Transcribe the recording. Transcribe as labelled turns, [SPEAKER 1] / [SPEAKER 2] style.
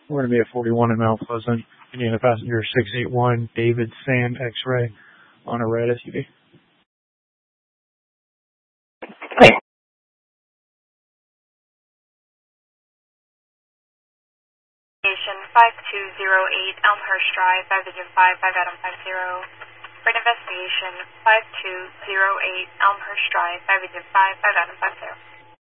[SPEAKER 1] We're going to be at 41 in Mount Pleasant. Indiana passenger 681 David Sand X-ray on a red SUV.
[SPEAKER 2] Station 5208 Elmhurst Drive, 5 Vision 5, 5 Adam 50. For investigation, 5208 Elmhurst Drive, 5 Vision 5, 5 Adam 50.